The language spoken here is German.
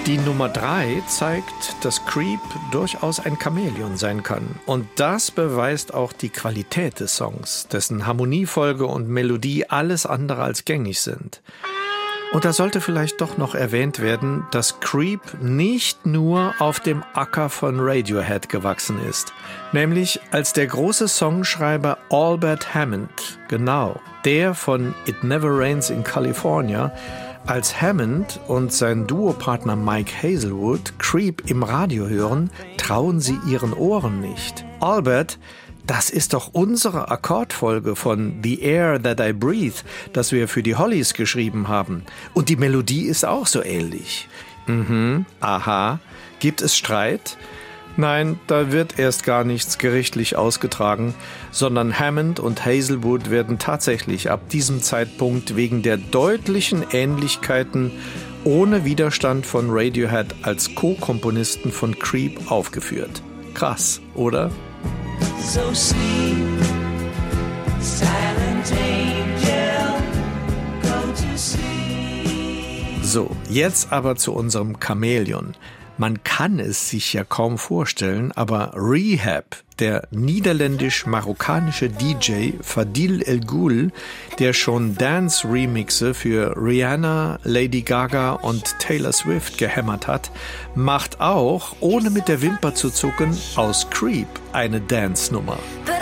Die Nummer 3 zeigt, dass Creep durchaus ein Chamäleon sein kann. Und das beweist auch die Qualität des Songs, dessen Harmoniefolge und Melodie alles andere als gängig sind. Und da sollte vielleicht doch noch erwähnt werden, dass Creep nicht nur auf dem Acker von Radiohead gewachsen ist. Nämlich als der große Songschreiber Albert Hammond, genau, der von It Never Rains in California, als Hammond und sein Duopartner Mike Hazelwood Creep im Radio hören, trauen sie ihren Ohren nicht. Albert, das ist doch unsere Akkordfolge von The Air That I Breathe, das wir für die Hollies geschrieben haben. Und die Melodie ist auch so ähnlich. Aha. Gibt es Streit? Nein, da wird erst gar nichts gerichtlich ausgetragen, sondern Hammond und Hazelwood werden tatsächlich ab diesem Zeitpunkt wegen der deutlichen Ähnlichkeiten ohne Widerstand von Radiohead als Co-Komponisten von Creep aufgeführt. Krass, oder? So sleep, silent angel, go to sleep. So, jetzt aber zu unserem Chamäleon. Man kann es sich ja kaum vorstellen, aber Rehab, der niederländisch-marokkanische DJ Fadil El Ghul, der schon Dance-Remixe für Rihanna, Lady Gaga und Taylor Swift gehämmert hat, macht auch, ohne mit der Wimper zu zucken, aus Creep eine Dance-Nummer.